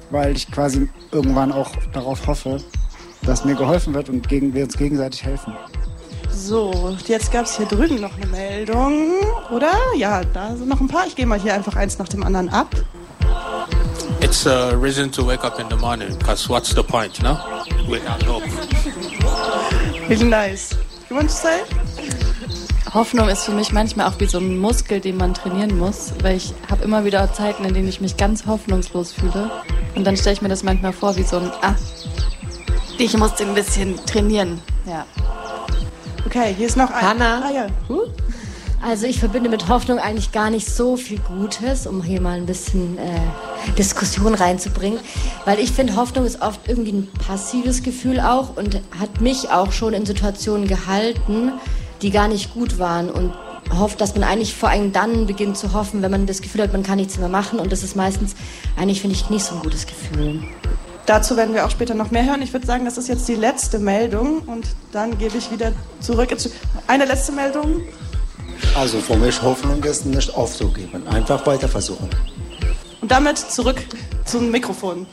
weil ich quasi irgendwann auch darauf hoffe, dass mir geholfen wird und wir uns gegenseitig helfen. So, jetzt gab es hier drüben noch eine Meldung, oder? Ja, da sind noch ein paar. Ich gehe mal hier einfach eins nach dem anderen ab. It's a reason to wake up in the morning, because what's the point, no? Without hope. Really nice. You want to say? Hoffnung ist für mich manchmal auch wie so ein Muskel, den man trainieren muss, weil ich habe immer wieder Zeiten, in denen ich mich ganz hoffnungslos fühle. Und dann stelle ich mir das manchmal vor wie so ein, ich muss den ein bisschen trainieren. Ja. Okay, hier ist noch ein. Hanna. Ja. Also ich verbinde mit Hoffnung eigentlich gar nicht so viel Gutes, um hier mal ein bisschen Diskussion reinzubringen. Weil ich finde, Hoffnung ist oft irgendwie ein passives Gefühl auch und hat mich auch schon in Situationen gehalten, die gar nicht gut waren. Und hofft, dass man eigentlich vor allem dann beginnt zu hoffen, wenn man das Gefühl hat, man kann nichts mehr machen. Und das ist meistens, eigentlich finde ich, nicht so ein gutes Gefühl. Dazu werden wir auch später noch mehr hören. Ich würde sagen, das ist jetzt die letzte Meldung. Und dann gebe ich wieder zurück. Eine letzte Meldung. Also für mich Hoffnung ist nicht aufzugeben. Einfach weiter versuchen. Und damit zurück zum Mikrofon.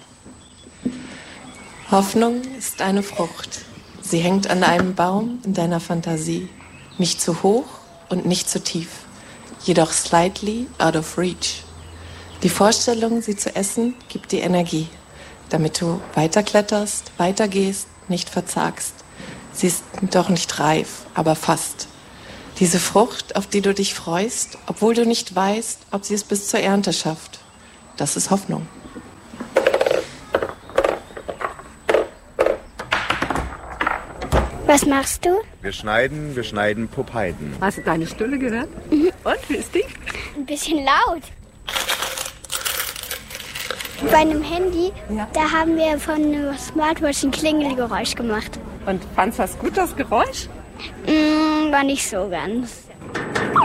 Hoffnung ist eine Frucht. Sie hängt an einem Baum in deiner Fantasie. Nicht zu hoch und nicht zu tief. Jedoch slightly out of reach. Die Vorstellung, sie zu essen, gibt dir Energie. Damit du weiterkletterst, weitergehst, nicht verzagst. Sie ist doch nicht reif, aber fast. Diese Frucht, auf die du dich freust, obwohl du nicht weißt, ob sie es bis zur Ernte schafft. Das ist Hoffnung. Was machst du? Wir schneiden Popeiten. Hast du deine Stulle gehört? Mhm. Und, wie ist die? Ein bisschen laut. Bei einem Handy, da haben wir von einer Smartwatch ein Klingelgeräusch gemacht. Und fandst du das gut, das Geräusch? War nicht so ganz.